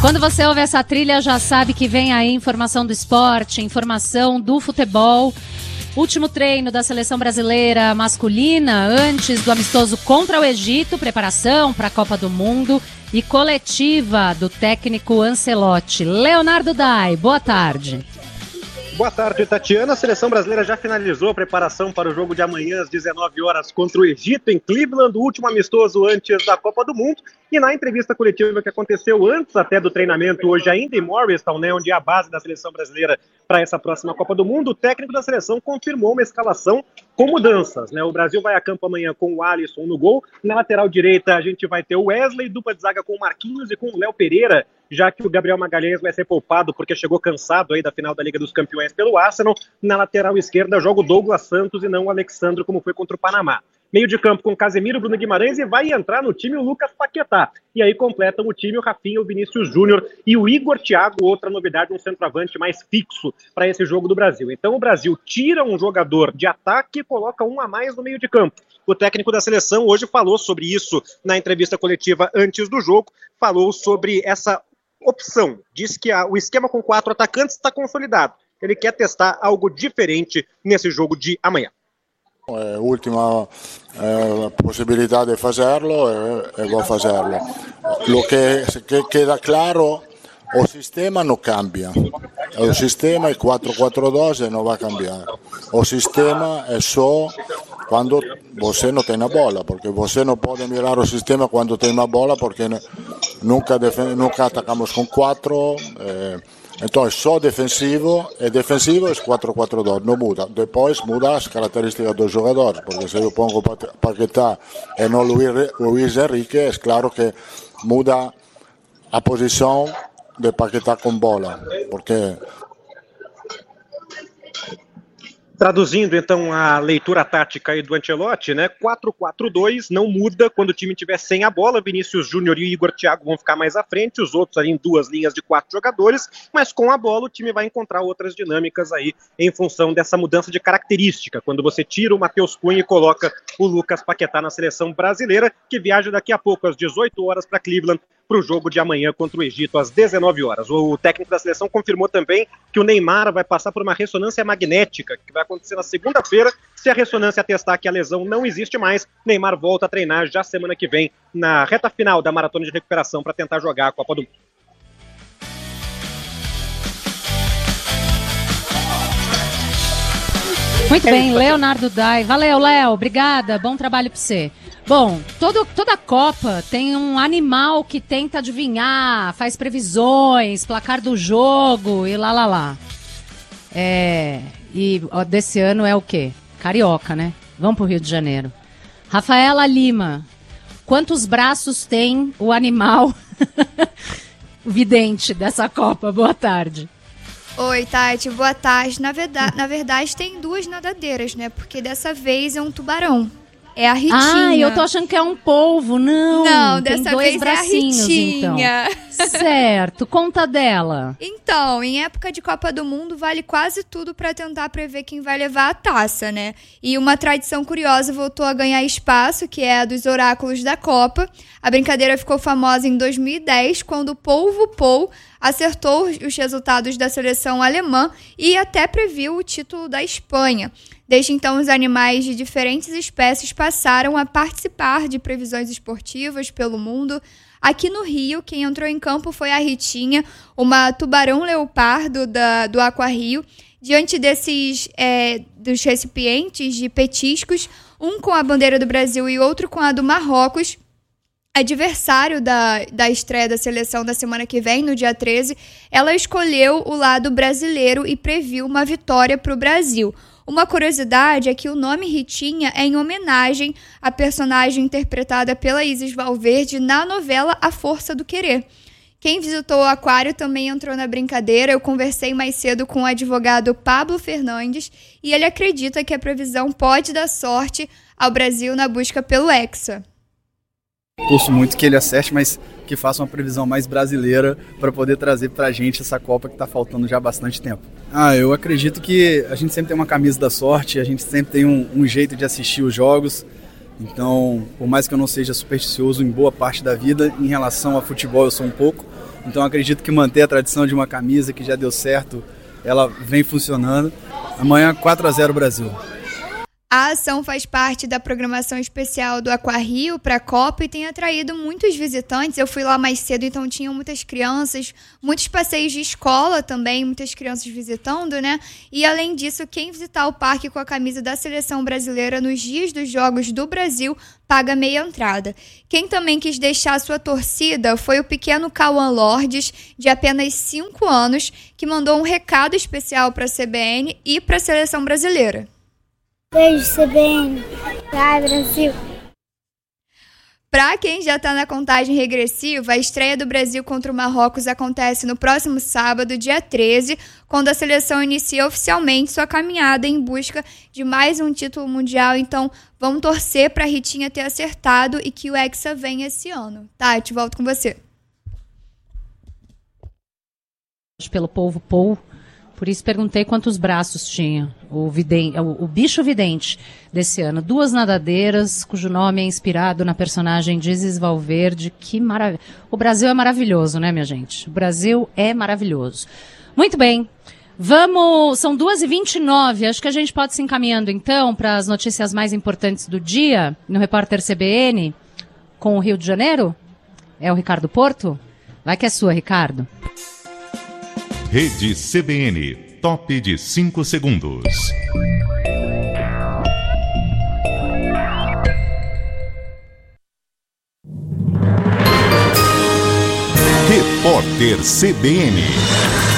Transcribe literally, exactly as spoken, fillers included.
Quando você ouve essa trilha, já sabe que vem aí informação do esporte, informação do futebol. Último treino da seleção brasileira masculina antes do amistoso contra o Egito, preparação para a Copa do Mundo e coletiva do técnico Ancelotti. Leonardo Dai, boa tarde. Boa tarde, Tatiana. A seleção brasileira já finalizou a preparação para o jogo de amanhã às dezenove horas contra o Egito em Cleveland, o último amistoso antes da Copa do Mundo. E na entrevista coletiva que aconteceu antes até do treinamento hoje ainda em Morristown, né, onde é a base da seleção brasileira para essa próxima Copa do Mundo, o técnico da seleção confirmou uma escalação com mudanças, né? O Brasil vai a campo amanhã com o Alisson no gol. Na lateral direita a gente vai ter o Wesley, dupla de zaga com o Marquinhos e com o Léo Pereira, já que o Gabriel Magalhães vai ser poupado porque chegou cansado aí da final da Liga dos Campeões pelo Arsenal. Na lateral esquerda joga o Douglas Santos e não o Alexandre, como foi contra o Panamá. Meio de campo com Casemiro, Bruno Guimarães, e vai entrar no time o Lucas Paquetá. E aí completam o time o Rafinha, o Vinícius Júnior e o Igor Thiago, outra novidade, um centroavante mais fixo para esse jogo do Brasil. Então o Brasil tira um jogador de ataque e coloca um a mais no meio de campo. O técnico da seleção hoje falou sobre isso na entrevista coletiva antes do jogo, falou sobre essa opção. Diz que a, o esquema com quatro atacantes está consolidado. Ele quer testar algo diferente nesse jogo de amanhã. É a última eh, possibilità di farlo e, e vou fazerlo. Lo che, che queda claro, o sistema non cambia. O sistema è quattro quattro due e non va a cambiare. O sistema è só quando você não tem a bola, porque você não pode mirar o sistema quando tem a bola, porque nunca, nunca atacamos com quatro. Eh, Então é só defensivo, e defensivo é quattro quattro due, não muda. Depois muda as características dos jogadores, porque se eu pongo Paquetá e não Luís Henrique, é claro que muda a posição de Paquetá com bola, porque... Traduzindo, então, a leitura tática aí do Ancelotti, né? quatro quatro dois não muda quando o time estiver sem a bola. Vinícius Júnior e Igor Thiago vão ficar mais à frente, os outros ali em duas linhas de quatro jogadores, mas com a bola o time vai encontrar outras dinâmicas aí em função dessa mudança de característica, quando você tira o Matheus Cunha e coloca o Lucas Paquetá na seleção brasileira, que viaja daqui a pouco às dezoito horas para Cleveland, para o jogo de amanhã contra o Egito às dezenove horas. O técnico da seleção confirmou também que o Neymar vai passar por uma ressonância magnética, que vai acontecer na segunda-feira. Se a ressonância atestar que a lesão não existe mais, Neymar volta a treinar já semana que vem, na reta final da maratona de recuperação, para tentar jogar a Copa do Mundo. Muito bem, Leonardo Dai. Valeu, Léo. Obrigada. Bom trabalho para você. Bom, todo, toda Copa tem um animal que tenta adivinhar, faz previsões, placar do jogo e lá, lá, lá. É, e ó, desse ano é o quê? Carioca, né? Vamos pro Rio de Janeiro. Rafaela Lima, quantos braços tem o animal vidente dessa Copa? Boa tarde. Oi, Tati, boa tarde. Na verdade, na verdade tem duas nadadeiras, né? Porque dessa vez é um tubarão. É a Ritinha. Ah, eu tô achando que é um polvo. Não, Não, tem dessa dois vez bracinhos, é a Ritinha. Então. Certo, conta dela. Então, em época de Copa do Mundo, vale quase tudo pra tentar prever quem vai levar a taça, né? E uma tradição curiosa voltou a ganhar espaço, que é a dos oráculos da Copa. A brincadeira ficou famosa em dois mil e dez, quando o polvo Paul acertou os resultados da seleção alemã e até previu o título da Espanha. Desde então, os animais de diferentes espécies passaram a participar de previsões esportivas pelo mundo. Aqui no Rio, quem entrou em campo foi a Ritinha, uma tubarão-leopardo da, do Aquarrio. Diante desses é, dos recipientes de petiscos, um com a bandeira do Brasil e outro com a do Marrocos, adversário da, da estreia da seleção da semana que vem, no dia treze, ela escolheu o lado brasileiro e previu uma vitória para o Brasil. Uma curiosidade é que o nome Ritinha é em homenagem à personagem interpretada pela Isis Valverde na novela A Força do Querer. Quem visitou o aquário também entrou na brincadeira. Eu conversei mais cedo com o advogado Pablo Fernandes e ele acredita que a previsão pode dar sorte ao Brasil na busca pelo Hexa. Torço muito que ele acerte, mas que faça uma previsão mais brasileira para poder trazer para a gente essa Copa que está faltando já há bastante tempo. Ah, eu acredito que a gente sempre tem uma camisa da sorte, a gente sempre tem um, um jeito de assistir os jogos. Então, por mais que eu não seja supersticioso em boa parte da vida, em relação a futebol eu sou um pouco, Então acredito que manter a tradição de uma camisa que já deu certo, ela vem funcionando. Amanhã quatro a zero Brasil. A ação faz parte da programação especial do Aquarrio para a Copa e tem atraído muitos visitantes. Eu fui lá mais cedo, então tinham muitas crianças, muitos passeios de escola também, muitas crianças visitando, né? E além disso, quem visitar o parque com a camisa da seleção brasileira nos dias dos Jogos do Brasil paga meia entrada. Quem também quis deixar sua torcida foi o pequeno Cauã Lordes, de apenas cinco anos, que mandou um recado especial para a C B N e para a seleção brasileira. Beijo, C B N. Vai, Brasil. Para quem já está na contagem regressiva, a estreia do Brasil contra o Marrocos acontece no próximo sábado, dia treze, quando a seleção inicia oficialmente sua caminhada em busca de mais um título mundial. Então, vamos torcer para a Ritinha ter acertado e que o Hexa venha esse ano. Tati, volto com você. Pelo povo Pou. Por isso perguntei quantos braços tinha o, vidente, o, o bicho vidente desse ano. Duas nadadeiras, cujo nome é inspirado na personagem de Isis Valverde. Que maravilha. O Brasil é maravilhoso, né, minha gente? O Brasil é maravilhoso. Muito bem. Vamos, são duas e vinte e nove. Acho que a gente pode se encaminhando, então, para as notícias mais importantes do dia, no Repórter C B N, com o Rio de Janeiro. É o Ricardo Porto? Vai que é sua, Ricardo. Rede C B N, top de cinco segundos. Repórter C B N.